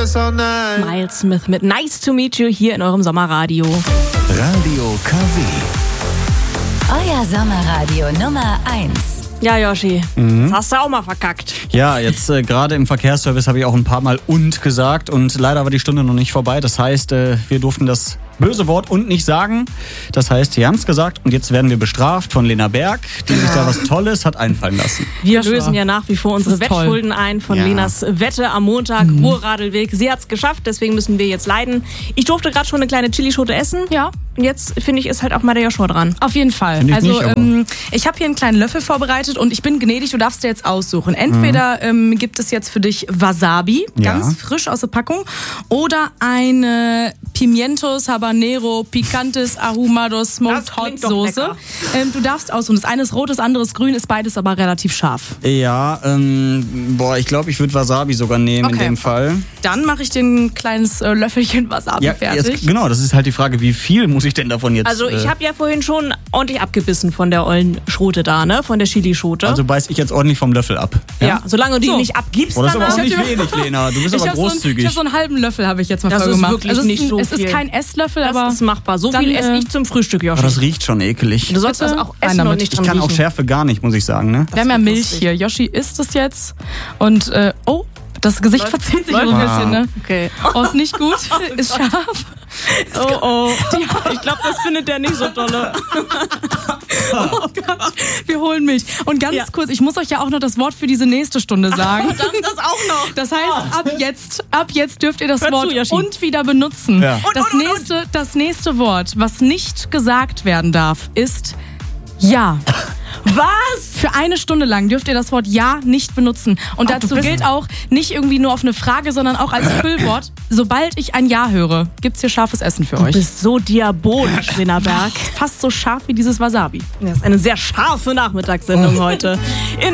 Miles Smith mit Nice to Meet You hier in eurem Sommerradio. Radio KW. Euer Sommerradio Nummer 1. Ja, Yoshi, das hast du auch mal verkackt. Ja, jetzt gerade im Verkehrsservice habe ich auch ein paar Mal "und" gesagt und leider war die Stunde noch nicht vorbei. Das heißt, wir durften das böse Wort "und" nicht sagen. Das heißt, wir haben es gesagt und jetzt werden wir bestraft von Lena Berg, die sich da was Tolles hat einfallen lassen. Wir lösen ja nach wie vor unsere Wettschulden ein von Lenas Wette am Montag, Ruhrradelweg. Sie hat es geschafft, deswegen müssen wir jetzt leiden. Ich durfte gerade schon eine kleine Chilischote essen. Ja. Und jetzt, finde ich, ist halt auch mal der Joshua dran. Auf jeden Fall. Ich Also nicht, ich habe hier einen kleinen Löffel vorbereitet und ich bin gnädig, du darfst dir jetzt aussuchen. Entweder gibt es jetzt für dich Wasabi, ganz frisch aus der Packung, oder eine Pimientos Habanero Picantes Ahumados Smoked Hot Soße. Du darfst aussuchen. Das eine ist rot, das andere ist grün, ist beides aber relativ scharf. Ja, ich glaube, ich würde Wasabi sogar nehmen in dem Fall. Dann mache ich dir ein kleines Löffelchen Wasabi fertig. Jetzt, genau, das ist halt die Frage, wie viel muss ich denn davon jetzt... Also ich habe ja vorhin schon ordentlich abgebissen von der ollen Schrote da, ne? Von der Chilischote. Also beiß ich jetzt ordentlich vom Löffel ab. Ja, solange du die nicht abgibst, Oh, das ist aber danach. auch nicht wenig, Lena. Du bist aber großzügig. Ich habe so einen halben Löffel habe ich jetzt mal Das voll ist gemacht. wirklich Also nicht so es viel. ist kein Esslöffel, Das aber ist machbar. So dann, viel esse ich zum Frühstück, Joshi. Aber das riecht schon eklig. Du sollst das Bitte? auch Rein essen damit. und nicht Ich dran kann auch riechen. Schärfe gar nicht, muss ich sagen. Ne? wir haben ja wird Milch lustig. hier. Yoshi isst es jetzt und das Gesicht verzieht sich so ein bisschen, ne? Okay. Oh, ist nicht gut, ist scharf. Oh. Ich glaube, das findet der nicht so dolle. Oh Gott, wir holen Milch. Und ganz kurz, ich muss euch ja auch noch das Wort für diese nächste Stunde sagen. Verdammt, das auch noch. Das heißt, ab jetzt dürft ihr das Hör zu, Wort Yoshi. "und" wieder benutzen. Ja. Das nächste Wort, was nicht gesagt werden darf, ist "ja". Was? Für eine Stunde lang dürft ihr das Wort "ja" nicht benutzen. Und dazu gilt auch nicht irgendwie nur auf eine Frage, sondern auch als Füllwort. Sobald ich ein "ja" höre, gibt's hier scharfes Essen für Du euch. bist so diabolisch, Lena Berg. Fast so scharf wie dieses Wasabi. Das ist eine sehr scharfe Nachmittagssendung heute. In